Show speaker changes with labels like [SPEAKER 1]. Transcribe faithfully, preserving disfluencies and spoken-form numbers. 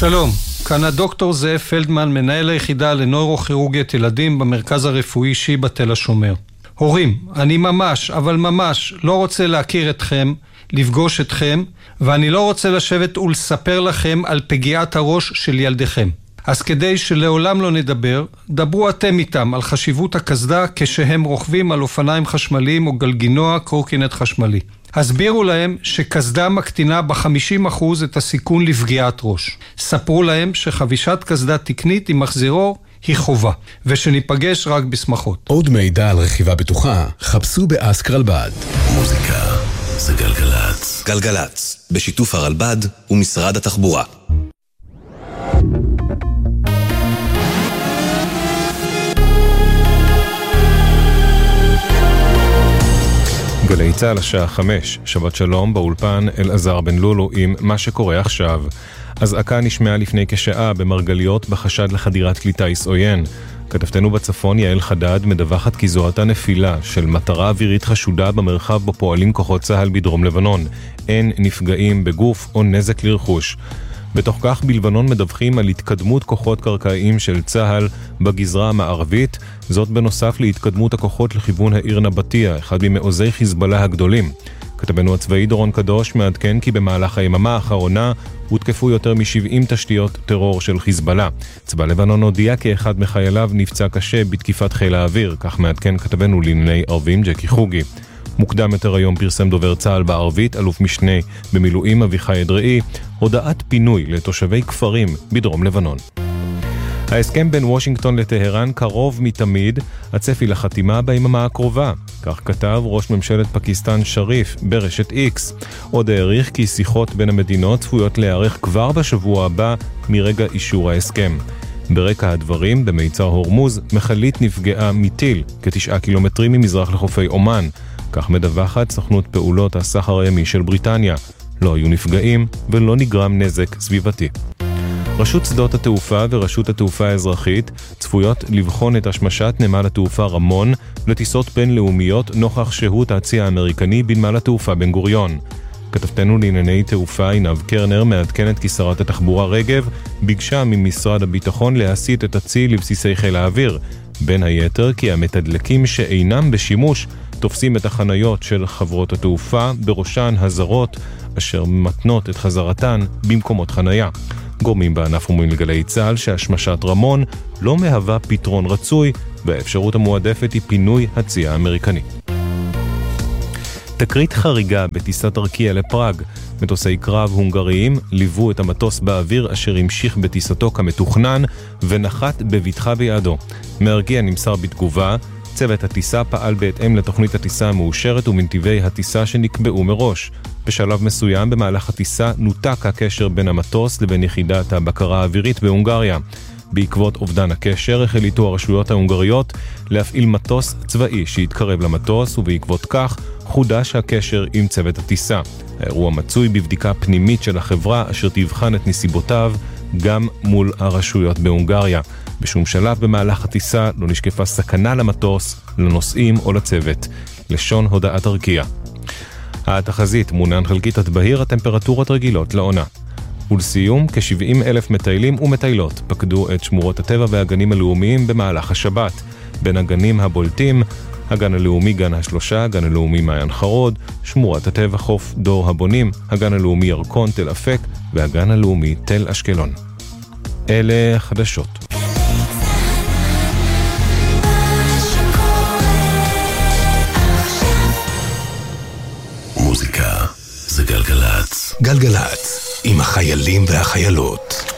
[SPEAKER 1] שלום, כאן הדוקטור זאב פלדמן, מנהל היחידה לנוירוכירורגית ילדים במרכז הרפואי שיבא תל השומר. הורים, אני ממש, אבל ממש לא רוצה להכיר אתכם, לפגוש אתכם, ואני לא רוצה לשבת ולספר לכם על פגיעת הראש של ילדיכם. אז כדי שלעולם לא נדבר, דברו אתם איתם על חשיבות הקסדה כשהם רוכבים על אופניים חשמליים או גלגינוע קורקינט חשמלי. הסבירו להם שקסדה מקטינה ב-חמישים אחוז את הסיכון לפגיעת ראש. ספרו להם שחבישת קסדה תקנית עם מחזירור היא חובה, ושניפגש רק בשמחות.
[SPEAKER 2] עוד מידע על רכיבה בטוחה, חפשו באסק רלב"ד.
[SPEAKER 3] מוזיקה זה גלגלץ. גלגלץ, בשיתוף הרלב"ד ומשרד התחבורה.
[SPEAKER 4] גלי צהל השעה חמש, שבת שלום, באולפן אלעזר בן לולו עם מה שקורה עכשיו. אזעקה נשמעה לפני כשעה במרגליות בחשד לחדירת כלי טיס עוין. כתבתנו בצפון יעל חדד מדווחת כי זוהתה נפילה של מטרה אווירית חשודה במרחב בו פועלים כוחות צהל בדרום לבנון. אין נפגעים בגוף או נזק לרכוש. בתוך כך בלבנון מדווחים על התקדמות כוחות קרקעיים של צהל בגזרה המערבית, זאת בנוסף להתקדמות הכוחות לכיוון העיר נבטיה, אחד ממעוזי חיזבאללה הגדולים. כתבנו הצבאי דורון קדוש מעדכן כי במהלך היממה האחרונה הותקפו יותר מ-שבעים תשתיות טרור של חיזבאללה. צבא לבנון הודיע כי אחד מחייליו נפצע קשה בתקיפת חיל האוויר, כך מעדכן כתבנו לענייני ערבים ג'קי חוגי. מוקדם יותר היום פרסם דובר צהל בערבית, אלוף משנה במילואים אביחי אדראי, הודעת פינוי לתושבי כפרים בדרום לבנון. ההסכם בין וושינגטון לטהרן קרוב מתמיד, הצפי לחתימה ביממה הקרובה. כך כתב ראש ממשלת פקיסטן שריף ברשת איקס. עוד העריך כי שיחות בין המדינות צפויות להיערך כבר בשבוע הבא מרגע אישור ההסכם. ברקע הדברים, במיצר הורמוז, מכלית נפגעה מטיל כתשעה קילומטרים ממזרח לחופי אומן. כך מדווחת סוכנות פעולות הסחר הימי של בריטניה. לא היו נפגעים ולא נגרם נזק סביבתי. רשות שדות התעופה ורשות התעופה האזרחית צפויות לבחון את השמשת נמל התעופה רמון לטיסות בינלאומיות נוכח שהות הצי האמריקני בנמל התעופה בן גוריון. כתבתנו לענייני תעופה עינב קרנר מעדכנת כי שרת התחבורה רגב ביקשה ממשרד הביטחון להסיט את הצי לבסיסי חיל האוויר, בין היתר כי המתדלקים שאינם בשימוש תופסים את החניות של חברות התעופה, בראשן הזרות אשר מתנות את חזרתן במקומות חניה. גורמים בענף אומרים לגלי צהל שהשמשת רמון לא מהווה פתרון רצוי, והאפשרות המועדפת היא פינוי הצי האמריקני. תקרית חריגה בטיסת ארקיע לפראג. מטוסי קרב הונגריים ליוו את המטוס באוויר אשר המשיך בטיסתו כמתוכנן ונחת בבטחה ביעדו. מארקיע נמסר בתגובה, צוות הטיסה פעל בהתאם לתוכנית הטיסה המאושרת ומנתיבי הטיסה שנקבעו מראש. בשלב מסוים במהלך הטיסה נותק הקשר בין המטוס לבין יחידת הבקרה האווירית בהונגריה. בעקבות אובדן הקשר החליטו הרשויות ההונגריות להפעיל מטוס צבאי שהתקרב למטוס, ובעקבות כך חודש הקשר עם צוות הטיסה. האירוע מצוי בבדיקה פנימית של החברה אשר תבחן את נסיבותיו גם מול הרשויות בהונגריה. בשום שלב במהלך הטיסה לא נשקפה סכנה למטוס, לנוסעים או לצוות. לשון הודעת ארקיע. התחזית מונן חלקית עד בהיר, הטמפרטורות רגילות לעונה. ולסיום, כ-שבעים אלף מטיילים ומטיילות פקדו את שמורות הטבע והגנים הלאומיים במהלך השבת. בין הגנים הבולטים, הגן הלאומי גן השלושה, הגן הלאומי מעיין חרוד, שמורת הטבע חוף דור הבונים, הגן הלאומי ירקון תל אפק והגן הלאומי תל אשקלון. אלה חדשות.
[SPEAKER 3] מוזיקה זה גלגלץ.
[SPEAKER 2] גלגלץ, עם החיילים והחיילות.